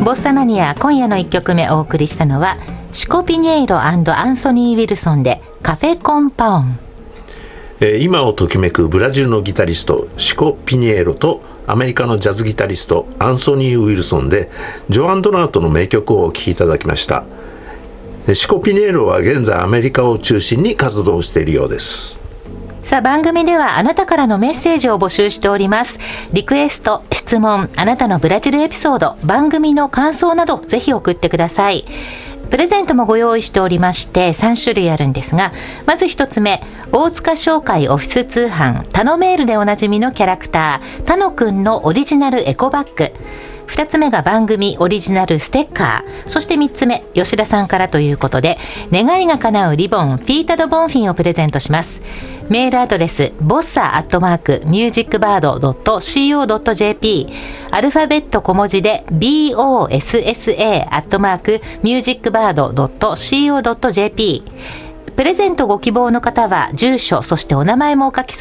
ボッサマニア、今夜の1曲目お送りしたのはシコ・ピニェイロ&アンソニー・ウィルソンでカフェ・コンパオン。 今をときめくブラジルのギタリストシコ・ピニエロとアメリカのジャズギタリストアンソニー・ウィルソンでジョアン・ドナートの名曲をお聴きいただきました。シコ・ピニエロは現在アメリカを中心に活動しているようです。 さあ、番組ではあなたからのメッセージを募集しております。リクエスト、質問、あなたのブラジルエピソード、番組の感想などぜひ送ってください。プレゼントもご用意しておりまして3種類あるんですが、まず1つ目、大塚商会オフィス通販タノメールでおなじみのキャラクタータノくんのオリジナルエコバッグ、2つ目が番組オリジナルステッカー、そして3つ目、吉田さんからということで願いが叶うリボンフィータドボンフィンをプレゼントします。メールアドレスbossa@musicbird.co.jp、 アルファベット小文字で bossa@musicbird.co.jp。 プレゼントご希望の方は住所、そしてお名前もお書き